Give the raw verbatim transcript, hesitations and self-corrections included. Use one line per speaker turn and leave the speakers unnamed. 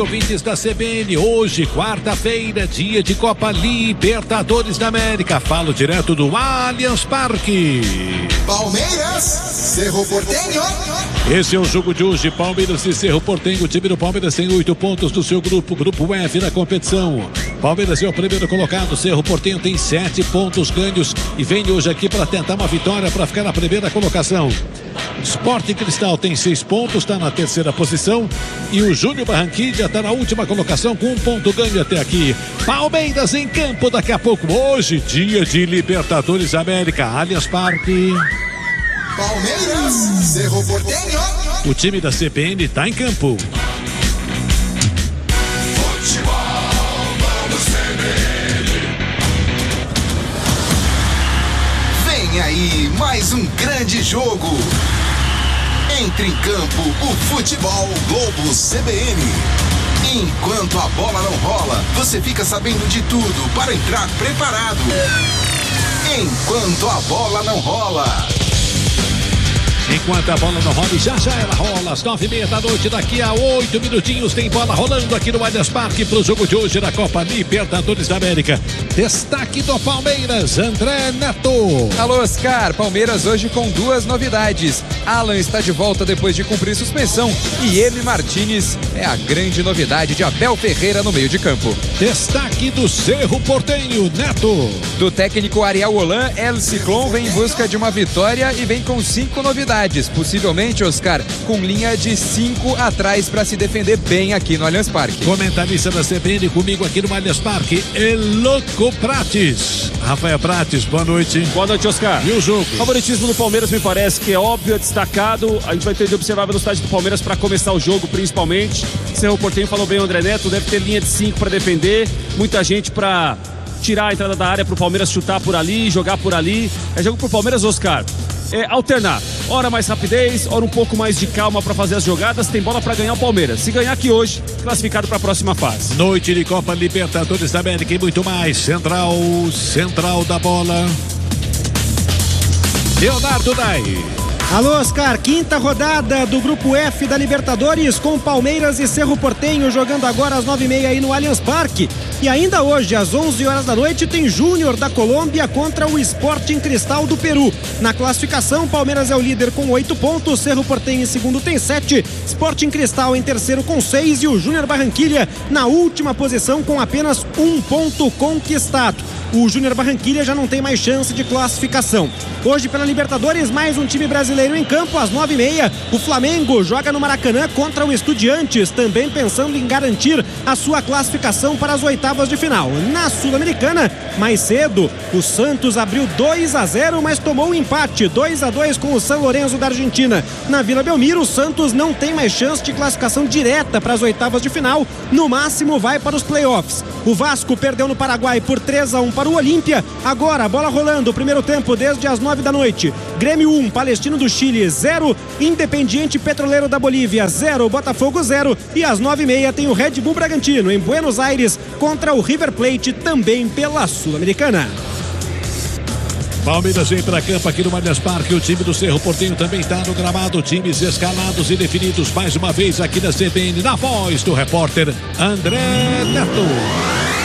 Ouvintes da C B N, hoje, quarta-feira, dia de Copa Libertadores da América. Falo direto do Allianz Parque.
Palmeiras, Cerro Porteño.
Esse é o jogo de hoje, Palmeiras e Cerro Porteño. O time do Palmeiras tem oito pontos do seu grupo, grupo F da competição. Palmeiras é o primeiro colocado, Cerro Porteño tem sete pontos ganhos e vem hoje aqui para tentar uma vitória para ficar na primeira colocação. Sporting Cristal tem seis pontos, está na terceira posição. E o Júnior Barranquilla está na última colocação com um ponto ganho até aqui. Palmeiras em campo daqui a pouco. Hoje, dia de Libertadores América, Allianz Parque.
Palmeiras, Cerro Porteño.
O time da C B N está em campo.
Vem aí mais um grande jogo. Entre em campo o Futebol Globo C B N. Enquanto a bola não rola, você fica sabendo de tudo para entrar preparado. Enquanto a bola não rola.
Enquanto a bola não rola, e já já ela rola, às nove e meia da noite, daqui a oito minutinhos tem bola rolando aqui no Allianz Parque para o jogo de hoje da Copa Libertadores da América. Destaque do Palmeiras, André Neto.
Alô, Oscar, Palmeiras hoje com duas novidades. Alan está de volta depois de cumprir suspensão e Emi Martínez é a grande novidade de Abel Ferreira no meio de campo.
Destaque do Cerro Porteño, Neto.
Do técnico Ariel Holan, El Ciclón vem em busca de uma vitória e vem com cinco novidades. Possivelmente, Oscar, com linha de cinco atrás para se defender bem aqui no Allianz Parque.
Comentarista da C B N comigo aqui no Allianz Parque, Eloco Prates. Rafael Prates, boa noite.
Boa noite, Oscar.
E o jogo?
O favoritismo do Palmeiras me parece que é óbvio, é destacado. A gente vai ter de observar a velocidade do Palmeiras para começar o jogo, principalmente. Cerro Porteño falou bem o André Neto, deve ter linha de cinco para defender. Muita gente para tirar a entrada da área para o Palmeiras chutar por ali, jogar por ali. É jogo pro Palmeiras, Oscar. É alternar, ora mais rapidez, ora um pouco mais de calma para fazer as jogadas. Tem bola para ganhar o Palmeiras. Se ganhar aqui hoje, classificado para a próxima fase.
Noite de Copa Libertadores da América e muito mais. Central, central da bola. Leonardo Nai.
Alô, Oscar, quinta rodada do Grupo F da Libertadores com Palmeiras e Cerro Porteño jogando agora às nove e meia aí no Allianz Parque. E ainda hoje, às onze horas da noite, tem Júnior da Colômbia contra o Sporting Cristal do Peru. Na classificação, Palmeiras é o líder com oito pontos, Cerro Porteño em segundo tem sete, Sporting Cristal em terceiro com seis e o Júnior Barranquilla na última posição com apenas um ponto conquistado. O Júnior Barranquilla já não tem mais chance de classificação. Hoje, pela Libertadores, mais um time brasileiro em campo, às nove e meia. O Flamengo joga no Maracanã contra o Estudiantes, também pensando em garantir a sua classificação para as oitavas de final. Na Sul-Americana, mais cedo, o Santos abriu dois a zero, mas tomou um empate, dois a dois com o San Lorenzo da Argentina. Na Vila Belmiro, o Santos não tem mais chance de classificação direta para as oitavas de final, no máximo vai para os playoffs. O Vasco perdeu no Paraguai por três a um para o Olímpia. Agora, bola rolando, primeiro tempo desde as nove da noite. Grêmio um, Palestino do Chile zero, Independiente Petroleiro da Bolívia zero, Botafogo zero. E às nove e meia tem o Red Bull Bragantino em Buenos Aires contra o River Plate, também pela Sul-Americana.
Palmeiras vem para campo aqui no Allianz Parque. O time do Cerro Porteño também está no gramado. Times escalados e definidos mais uma vez aqui na C B N, na voz do repórter André Neto.